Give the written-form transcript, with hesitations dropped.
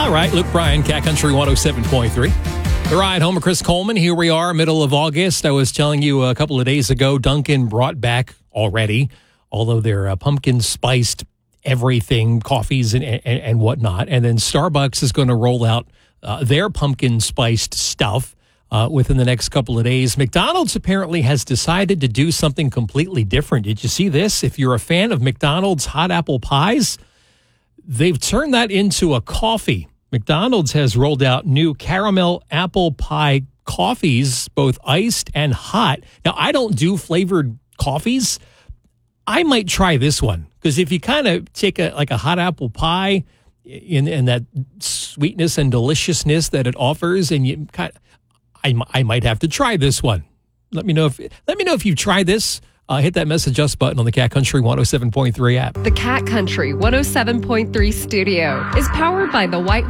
All right, Luke Bryan, Cat Country 107.3. The ride home of Chris Coleman. Here we are, middle of August. I was telling you a couple of days ago, Dunkin' brought back already, although they're pumpkin spiced everything, coffees and whatnot. And then Starbucks is going to roll out their pumpkin spiced stuff within the next couple of days. McDonald's apparently has decided to do something completely different. Did you see this? If you're a fan of McDonald's hot apple pies, they've turned that into a coffee. McDonald's has rolled out new caramel apple pie coffees, both iced and hot. Now, I don't do flavored coffees. I might try this one because if you kind of take a hot apple pie in that sweetness and deliciousness that it offers, and you kind of, I might have to try this one. Let me know if you've tried this. Hit that message us button on the Cat Country 107.3 app. The Cat Country 107.3 studio is powered by the White